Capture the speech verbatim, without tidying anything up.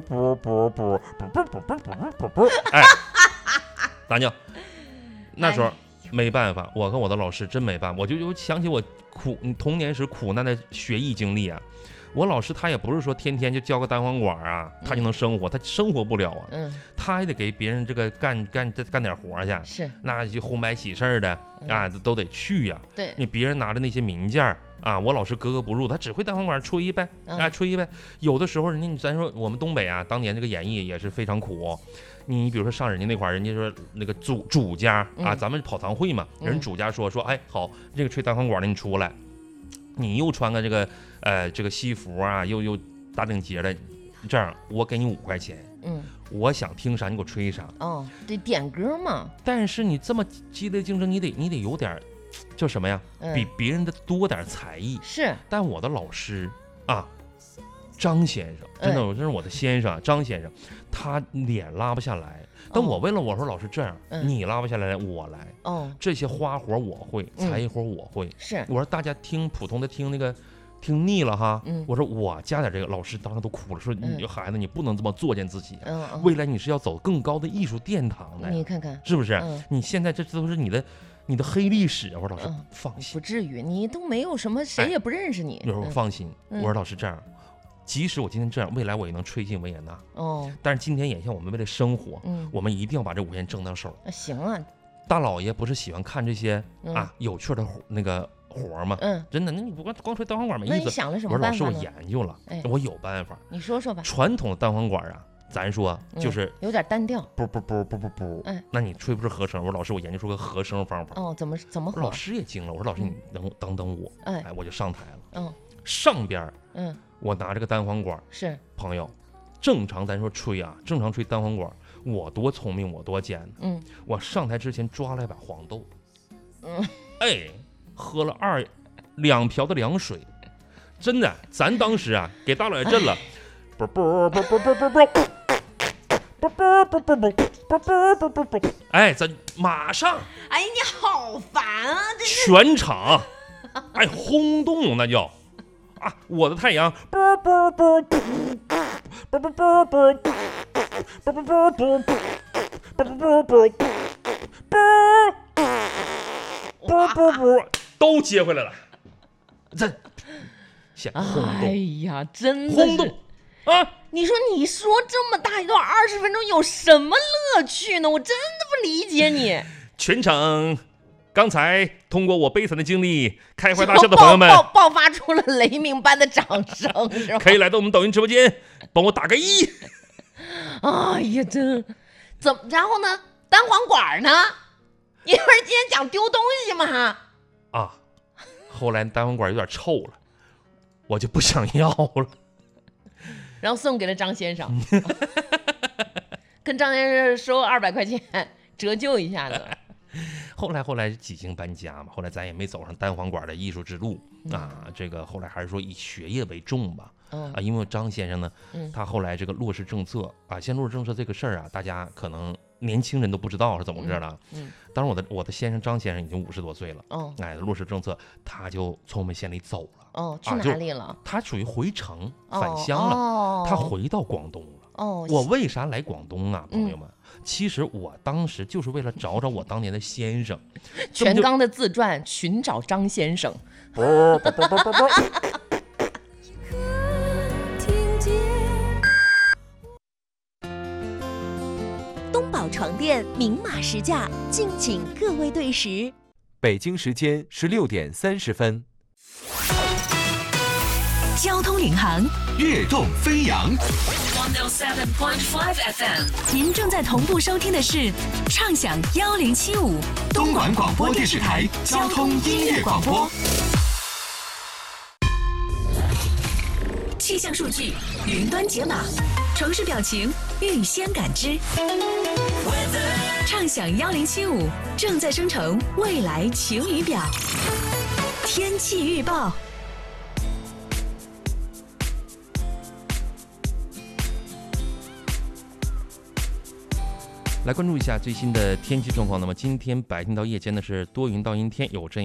不不不不不不不不不，哎，大妞，那时候没办法，我跟我的老师真没办法，我就就想起我苦童年时苦难的学艺经历啊。我老师他也不是说天天就教个单簧管啊，他就能生活，他生活不了啊，嗯，他还得给别人这个干干干点活去， 是， 那就红白喜事的啊，都得去呀、啊。 对， 你别人拿着那些名件啊，我老师格格不入，他只会单簧管吹呗，啊吹呗。有的时候人家咱说我们东北啊，当年这个演艺也是非常苦。你比如说上人家那块儿，人家说那个主主家啊，咱们跑堂会嘛，人主家说说，哎好，这个吹单簧管的你出来。你又穿个这个呃这个西服啊，又又打领结的，这样我给你五块钱，嗯，我想听啥你给我吹啥。 哦，对，点歌嘛。 但是你这么激烈竞争，你得你得有点，叫什么呀？嗯、比别人的多点才艺。 是。但我的老师啊，张先生，真的，我、嗯、这是我的先生，张先生，他脸拉不下来。但我为了我说老师这样，嗯、你拉不下来，我来。哦，这些花活我会，才艺活我会。 是、嗯， 我说大家听普通的听那个，听腻了哈。嗯，我说我加点这个，老师当时都哭了，说你孩子你不能这么作践自己、啊，嗯嗯、未来你是要走更高的艺术殿堂的。 你看看是不是？ 嗯、 你现在这都是你的你的黑历史。我说老师、嗯、放心， 不至于，你都没有什么，谁也不认识你。 我说、哎、放心，嗯、我说老师这样。即使我今天这样，未来我也能吹进维也纳。哦，但是今天眼下我们为了生活，嗯，我们一定要把这五块钱挣到手。 行啊， 大老爷不是喜欢看这些、嗯、啊有趣的那个活吗？嗯，真的，那你不光光吹单簧管没意思。 那你想了什么办法呢？ 我说老师，我研究了，哎、我有办法。 你说说吧。 传统的单簧管啊，咱说就是、 嗯、有点单调， 不不不不不不，哎，那你吹不是和声？我说老师，我研究出个和声方法。 哦，怎么怎么和？ 老师也惊了，我说老师你等等等我，哎，我就上台了。 嗯， 上边嗯。我拿这个单簧管， 是朋友，正常咱说吹啊，正常吹单簧管，我多聪明，我多尖，嗯，我上台之前抓了一把黄豆，嗯，哎，喝了二两瓢的凉水，真的，咱当时啊，给大老爷震了，不不不不不不不，不不不不不不不不，哎，咱马上， 哎，你好烦啊，这全场，哎，轰动那叫。啊！我的太阳，不不不不不不不不不不不不不不不都接回来了，这先轰动！ 哎呀，真的轰动啊！ 你说你说这么大一段二十分钟有什么乐趣呢？我真的不理解你。 全场。刚才通过我悲惨的经历开怀大笑的朋友们爆爆发出了雷鸣般的掌声，是吧？ 可以来到我们抖音直播间帮我打个一。 哎呀，这怎么？然后呢？单簧管呢？你不是今天讲丢东西吗？ 啊，后来单簧管有点臭了，我就不想要了， 然后送给了张先生，跟张先生收二百块钱折旧一下子。 后来后来几经搬家嘛，后来咱也没走上单簧管的艺术之路、嗯、啊。这个后来还是说以学业为重吧。嗯、啊，因为张先生呢，嗯、他后来这个落实政策啊，先落实政策这个事儿啊，大家可能年轻人都不知道是怎么回事了。嗯，嗯当然我的我的先生张先生已经五十多岁了。哦，哎，落实政策，他就从我们县里走了。 哦，去哪里了？ 啊、他属于回城返乡了、 哦， 他回到广东了。 哦， 我为啥来广东啊，朋友们？嗯其实我当时就是为了找找我当年的先生， 全刚的自传《寻找张先生》。 东宝床垫明码实价，敬请各位对时。 北京时间十六点三十分。 交通领航， 跃动飞扬。 一零七点五 F M， 您正在同步收听的是畅享一零七五东莞广播电视台交通音乐广播。 气象数据云端解码，城市表情预先感知。畅享一零七五正在生成未来晴雨表。天气预报。 来关注一下最新的天气状况。那么今天白天到夜间呢是多云到阴天，有阵